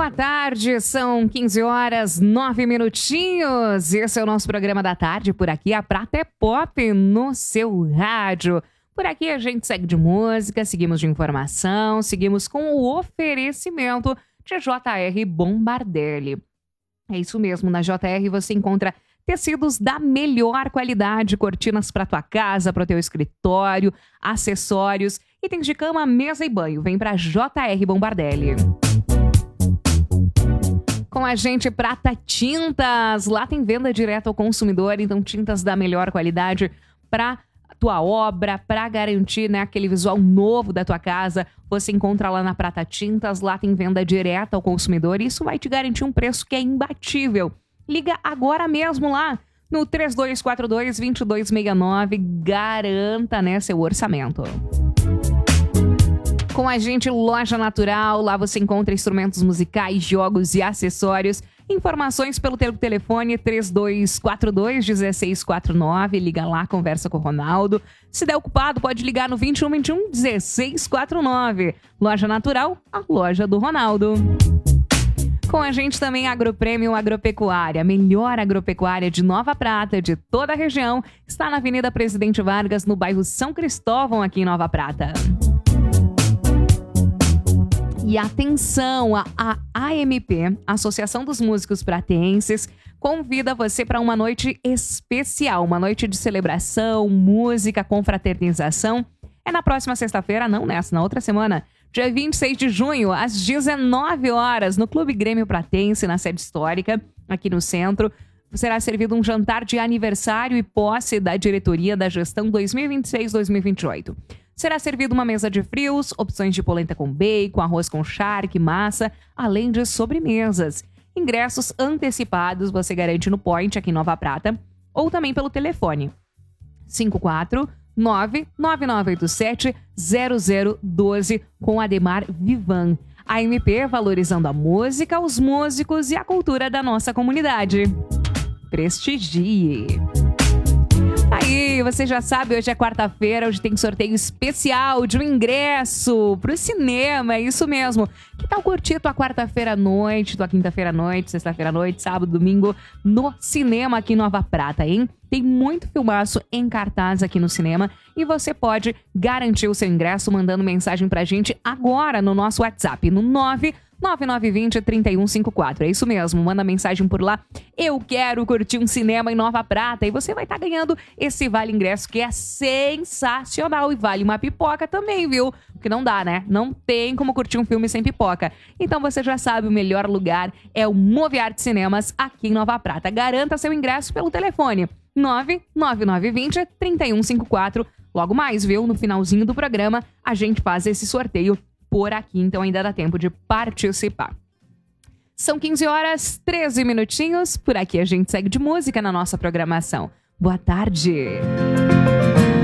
Boa tarde, são 15 horas, 9 minutinhos. Esse é o nosso programa da tarde. Por aqui, a Prata é Pop no seu rádio. Por aqui a gente segue de música, seguimos de informação, seguimos com o oferecimento de JR Bombardelli. É isso mesmo, na JR você encontra tecidos da melhor qualidade, cortinas para tua casa, para o teu escritório, acessórios, itens de cama, mesa e banho. Vem para JR Bombardelli. Com a gente, Prata Tintas. Lá tem venda direto ao consumidor, então tintas da melhor qualidade para tua obra, para garantir, né, aquele visual novo da tua casa. Você encontra lá na Prata Tintas, lá tem venda direta ao consumidor e isso vai te garantir um preço que é imbatível. Liga agora mesmo lá no 3242-2269, garanta, né, seu orçamento. Com a gente, Loja Natural, lá você encontra instrumentos musicais, jogos e acessórios. Informações pelo telefone 3242-1649, liga lá, conversa com o Ronaldo. Se der ocupado, pode ligar no 2121-1649. Loja Natural, a loja do Ronaldo. Com a gente também Agroprêmio Agropecuária, a melhor agropecuária de Nova Prata, de toda a região, está na Avenida Presidente Vargas, no bairro São Cristóvão, aqui em Nova Prata. E atenção, a AMP, Associação dos Músicos Pratenses, convida você para uma noite especial, uma noite de celebração, música, confraternização. É na próxima sexta-feira, não nessa, na outra semana, dia 26 de junho, às 19 horas, no Clube Grêmio Pratense, na sede histórica, aqui no centro. Será servido um jantar de aniversário e posse da diretoria da gestão 2026-2028. Será servido uma mesa de frios, opções de polenta com bacon, arroz com charque, massa, além de sobremesas. Ingressos antecipados você garante no Point, aqui em Nova Prata, ou também pelo telefone 549-9987-0012 com Ademar Vivan. A MP valorizando a música, os músicos e a cultura da nossa comunidade. Prestigie! Aí, você já sabe, hoje é quarta-feira, hoje tem sorteio especial de um ingresso pro cinema, é isso mesmo. Que tal curtir tua quarta-feira à noite, tua quinta-feira à noite, sexta-feira à noite, sábado, domingo, no cinema aqui em Nova Prata, hein? Tem muito filmaço em cartaz aqui no cinema e você pode garantir o seu ingresso mandando mensagem pra gente agora no nosso WhatsApp, no 9920-3154. É isso mesmo, manda mensagem por lá. Eu quero curtir um cinema em Nova Prata e você vai estar ganhando esse vale ingresso que é sensacional e vale uma pipoca também, viu? Porque não dá, né? Não tem como curtir um filme sem pipoca. Então você já sabe, o melhor lugar é o Moviarte Cinemas aqui em Nova Prata. Garanta seu ingresso pelo telefone 99920-3154. Logo mais, viu? No finalzinho do programa a gente faz esse sorteio por aqui, então ainda dá tempo de participar. São 15 horas, 13 minutinhos. Por aqui a gente segue de música na nossa programação. Boa tarde!